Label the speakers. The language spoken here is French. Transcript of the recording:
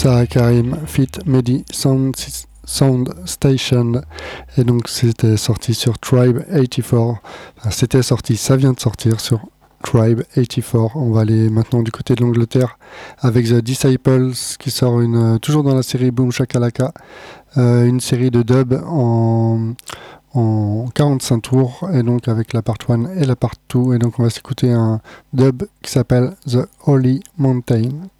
Speaker 1: Sarah Karim Fit Medi Sound Station, et donc c'était sorti sur Tribe 84. Enfin, c'était sorti, ça vient de sortir sur Tribe 84. On va aller maintenant du côté de l'Angleterre avec The Disciples qui sort toujours dans la série Boom Shakalaka, une série de dub en 45 tours, et donc avec la part 1 et la part 2, et donc on va s'écouter un dub qui s'appelle The Holy Mountain.